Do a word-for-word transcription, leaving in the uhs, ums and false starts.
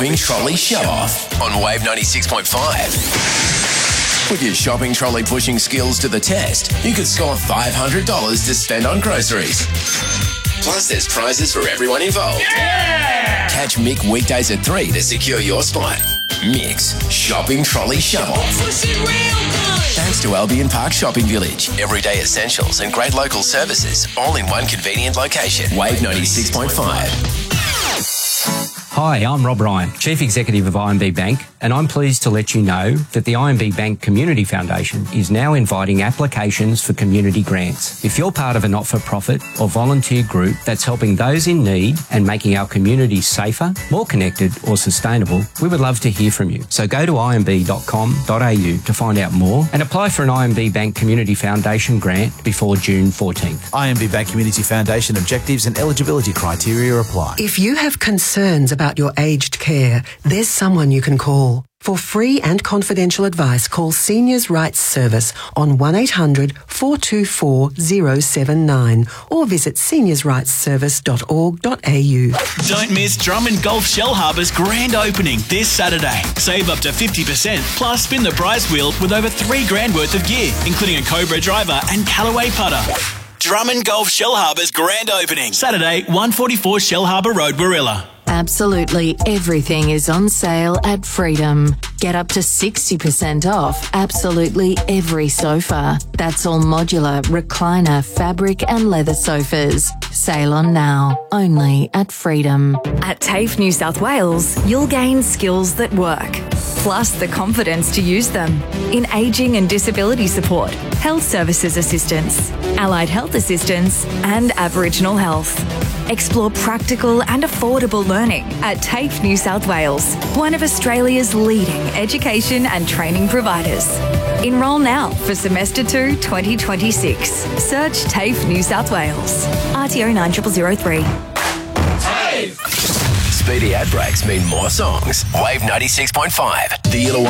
Shopping Trolley Show-Off on Wave ninety-six point five. With your shopping trolley pushing skills to the test, you could score five hundred dollars to spend on groceries. Plus, there's prizes for everyone involved. Yeah! Catch Mick weekdays at three to secure your spot. Mick's Shopping Trolley Show-Off. Thanks to Albion Park Shopping Village. Everyday essentials and great local services, all in one convenient location. Wave ninety-six point five. Hi, I'm Rob Ryan, Chief Executive of I M B Bank, and I'm pleased to let you know that the I M B Bank Community Foundation is now inviting applications for community grants. If you're part of a not-for-profit or volunteer group that's helping those in need and making our communities safer, more connected or sustainable, we would love to hear from you. So go to i m b dot com dot a u to find out more and apply for an I M B Bank Community Foundation grant before June fourteenth. I M B Bank Community Foundation objectives and eligibility criteria apply. If you have concerns about your aged care, there's someone you can call. For free and confidential advice, call Seniors Rights Service on one eight hundred four two four zero seven nine or visit seniors rights service dot org dot a u. Don't miss Drummond Golf Shellharbour's grand opening this Saturday. Save up to fifty percent, plus spin the prize wheel with over three grand worth of gear, including a Cobra driver and Callaway putter. Drummond Golf Shellharbour's grand opening. Saturday, one forty-four Shellharbour Road, Warilla. Absolutely everything is on sale at Freedom. Get up to sixty percent off absolutely every sofa. That's all modular, recliner, fabric and leather sofas. Sale on now, only at Freedom. At TAFE New South Wales, you'll gain skills that work, plus the confidence to use them in ageing and disability support, health services assistance, allied health assistance and Aboriginal health. Explore practical and affordable learning at TAFE New South Wales, one of Australia's leading education and training providers. Enrol now for Semester two twenty twenty-six. Search TAFE New South Wales. R T O nine zero zero zero three. TAFE! Speedy ad breaks mean more songs. Wave ninety-six point five. The Illawarra